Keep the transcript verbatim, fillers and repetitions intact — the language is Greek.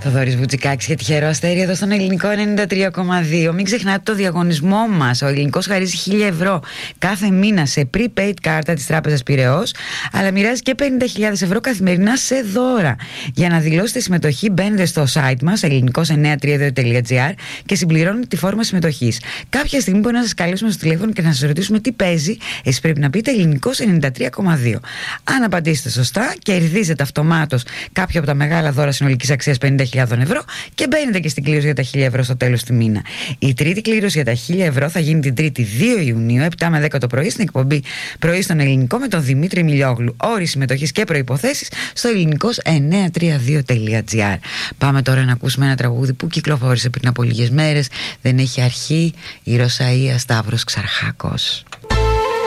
Θοδωρής Βουτσικάκης και τυχερό αστέρι εδώ στον Ελληνικό ενενήντα τρία κόμμα δύο. Μην ξεχνάτε το διαγωνισμό μας. Ο Ελληνικός χαρίζει χίλια ευρώ κάθε μήνα σε prepaid κάρτα της Τράπεζας Πειραιώς, αλλά μοιράζει και πενήντα χιλιάδες ευρώ καθημερινά σε δώρα. Για να δηλώσετε συμμετοχή, μπαίνετε στο site μας ελληνικός εννιακόσια τριάντα δύο τελεία τζι άρ και συμπληρώνετε τη φόρμα συμμετοχής. Κάποια στιγμή μπορεί να σας καλέσουμε στο τηλέφωνο και να σας ρωτήσουμε τι παίζει. Εσείς πρέπει να πείτε Ελληνικός ενενήντα τρία κόμμα δύο. Αν απαντήσετε σωστά, κερδίζετε αυτομάτως κάποιο από τα μεγάλα δώρα συνολικής αξίας πενήντα χιλιάδες ευρώ και μπαίνετε και στην κλήρωση για τα χίλια ευρώ στο τέλος του μήνα. Η τρίτη κλήρωση για τα χίλια ευρώ θα γίνει την Τρίτη δύο Ιουνίου, επτά με δέκα το πρωί, στην εκπομπή Πρωί στον Ελληνικό με τον Δημήτρη Μιλιόγλου. Όροι συμμετοχής και προϋποθέσεις στο ελληνικός εννιακόσια τριάντα δύο τελεία τζι άρ. Πάμε τώρα να ακούσουμε ένα τραγούδι που κυκλοφόρησε πριν από λίγες μέρες. Δεν έχει αρχή, η Ρωσαΐα Σταύρος Ξαρχάκος.